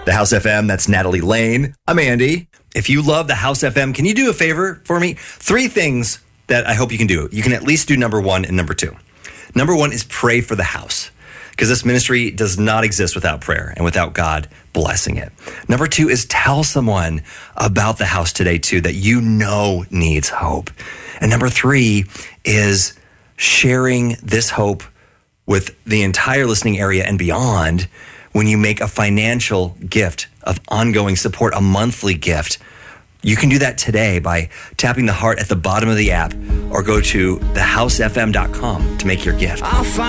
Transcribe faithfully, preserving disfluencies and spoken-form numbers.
The House F M, that's Natalie Lane. I'm Andy. If you love the House F M, can you do a favor for me? Three things that I hope you can do. You can at least do number one and number two. Number one is pray for the house, because this ministry does not exist without prayer and without God blessing it. Number two is tell someone about the house today, too, that you know needs hope. And number three is sharing this hope with the entire listening area and beyond when you make a financial gift of ongoing support, a monthly gift. You can do that today by tapping the heart at the bottom of the app or go to the house f m dot com to make your gift.